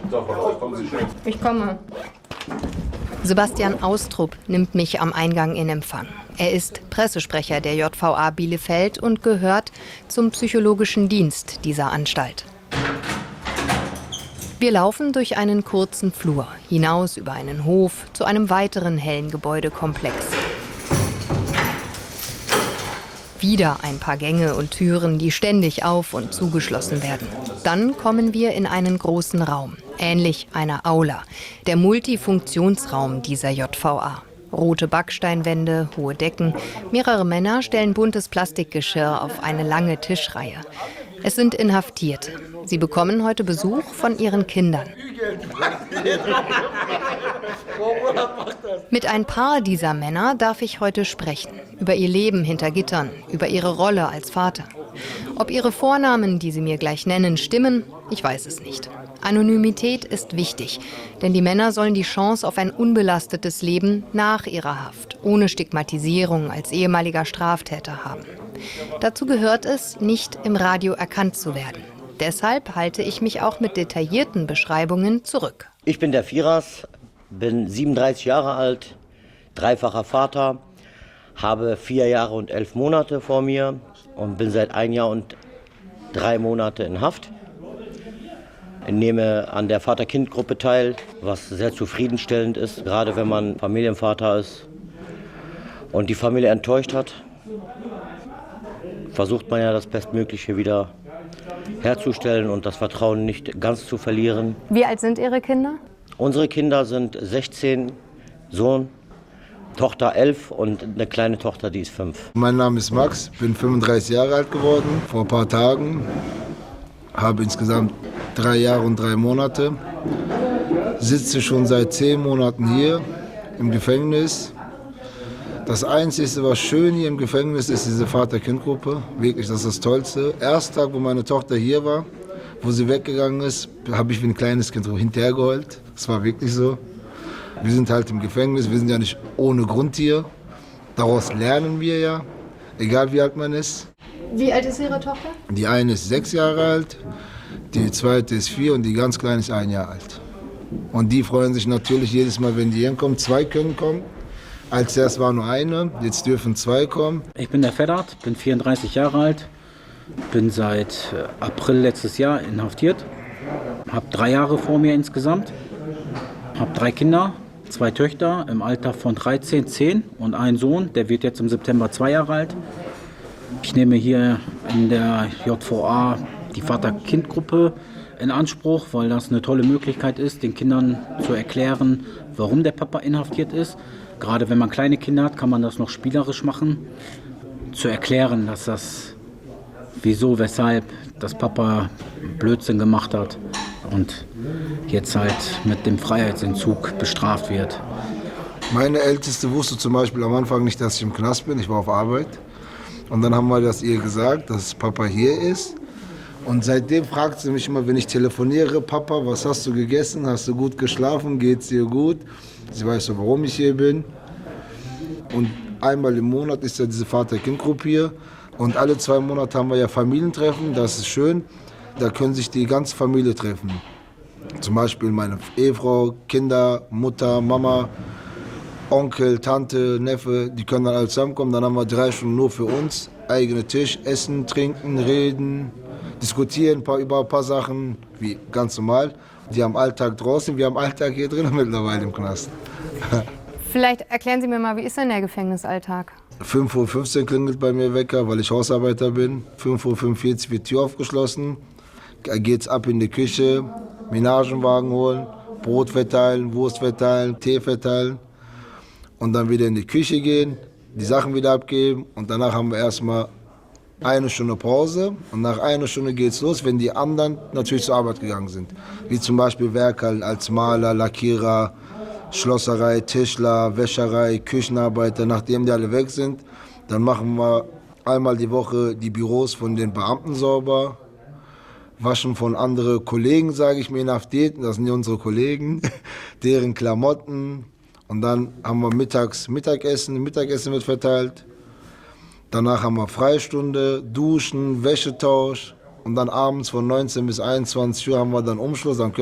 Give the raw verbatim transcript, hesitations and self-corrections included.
Ich komme. Sebastian Austrup nimmt mich am Eingang in Empfang. Er ist Pressesprecher der J V A Bielefeld und gehört zum psychologischen Dienst dieser Anstalt. Wir laufen durch einen kurzen Flur, hinaus über einen Hof zu einem weiteren hellen Gebäudekomplex. Wieder ein paar Gänge und Türen, die ständig auf- und zugeschlossen werden. Dann kommen wir in einen großen Raum, ähnlich einer Aula, der Multifunktionsraum dieser J V A. Rote Backsteinwände, hohe Decken, mehrere Männer stellen buntes Plastikgeschirr auf eine lange Tischreihe. Es sind Inhaftierte. Sie bekommen heute Besuch von ihren Kindern. Mit ein paar dieser Männer darf ich heute sprechen. Über ihr Leben hinter Gittern, über ihre Rolle als Vater. Ob ihre Vornamen, die sie mir gleich nennen, stimmen, ich weiß es nicht. Anonymität ist wichtig, denn die Männer sollen die Chance auf ein unbelastetes Leben nach ihrer Haft, ohne Stigmatisierung als ehemaliger Straftäter haben. Dazu gehört es, nicht im Radio erkannt zu werden. Deshalb halte ich mich auch mit detaillierten Beschreibungen zurück. Ich bin der Firas, bin siebenunddreißig Jahre alt, dreifacher Vater, habe vier Jahre und elf Monate vor mir und bin seit ein Jahr und drei Monate in Haft. Ich nehme an der Vater-Kind-Gruppe teil, was sehr zufriedenstellend ist, gerade wenn man Familienvater ist und die Familie enttäuscht hat. Versucht man ja das Bestmögliche wieder herzustellen und das Vertrauen nicht ganz zu verlieren. Wie alt sind Ihre Kinder? Unsere Kinder sind sechzehn, Sohn, Tochter elf und eine kleine Tochter, die ist fünf. Mein Name ist Max, bin fünfunddreißig Jahre alt geworden, vor ein paar Tagen. Habe insgesamt drei Jahre und drei Monate. Sitze schon seit zehn Monaten hier im Gefängnis. Das Einzige, was schön hier im Gefängnis ist, diese Vater-Kind-Gruppe. Wirklich, das ist das Tollste. Erster Tag, wo meine Tochter hier war, wo sie weggegangen ist, habe ich wie ein kleines Kind hinterhergeheult. Das war wirklich so. Wir sind halt im Gefängnis, wir sind ja nicht ohne Grund hier. Daraus lernen wir ja, egal wie alt man ist. Wie alt ist Ihre Tochter? Die eine ist sechs Jahre alt, die zweite ist vier und die ganz kleine ist ein Jahr alt. Und die freuen sich natürlich jedes Mal, wenn die hinkommen. Zwei können kommen. Als erst war nur eine, jetzt dürfen zwei kommen. Ich bin der Ferhat, bin vierunddreißig Jahre alt, bin seit April letztes Jahr inhaftiert, habe drei Jahre vor mir insgesamt, habe drei Kinder, zwei Töchter im Alter von dreizehn, zehn und einen Sohn, der wird jetzt im September zwei Jahre alt. Ich nehme hier in der J V A die Vater-Kind-Gruppe in Anspruch, weil das eine tolle Möglichkeit ist, den Kindern zu erklären, warum der Papa inhaftiert ist. Gerade wenn man kleine Kinder hat, kann man das noch spielerisch machen, zu erklären, dass das wieso, weshalb das Papa Blödsinn gemacht hat und jetzt halt mit dem Freiheitsentzug bestraft wird. Meine Älteste wusste zum Beispiel am Anfang nicht, dass ich im Knast bin, ich war auf Arbeit. Und dann haben wir das ihr gesagt, dass Papa hier ist. Und seitdem fragt sie mich immer, wenn ich telefoniere, Papa, was hast du gegessen? Hast du gut geschlafen? Geht's dir gut? Sie weiß so, warum ich hier bin. Und einmal im Monat ist ja diese Vater-Kind-Gruppe hier. Und alle zwei Monate haben wir ja Familientreffen, das ist schön. Da können sich die ganze Familie treffen. Zum Beispiel meine Ehefrau, Kinder, Mutter, Mama, Onkel, Tante, Neffe, die können dann alle zusammenkommen. Dann haben wir drei Stunden nur für uns. Eigener Tisch, essen, trinken, reden, diskutieren ein paar, über ein paar Sachen, wie ganz normal. Die haben Alltag draußen, wir haben Alltag hier drin mittlerweile im Knast. Vielleicht erklären Sie mir mal, wie ist denn der Gefängnisalltag? fünf Uhr fünfzehn klingelt bei mir Wecker, weil ich Hausarbeiter bin. fünf Uhr fünfundvierzig wird die Tür aufgeschlossen. Geht's ab in die Küche, Menagenwagen holen, Brot verteilen, Wurst verteilen, Tee verteilen. Und dann wieder in die Küche gehen, die Sachen wieder abgeben. Und danach haben wir erstmal eine Stunde Pause. Und nach einer Stunde geht's los, wenn die anderen natürlich zur Arbeit gegangen sind. Wie zum Beispiel Werkhallen als Maler, Lackierer, Schlosserei, Tischler, Wäscherei, Küchenarbeiter. Nachdem die alle weg sind, dann machen wir einmal die Woche die Büros von den Beamten sauber. Waschen von anderen Kollegen, sage ich mir, Inhaftierten, das sind ja unsere Kollegen, deren Klamotten. Und dann haben wir mittags Mittagessen, Mittagessen wird verteilt. Danach haben wir Freistunde, Duschen, Wäschetausch. Und dann abends von neunzehn bis einundzwanzig Uhr haben wir dann Umschluss. Dann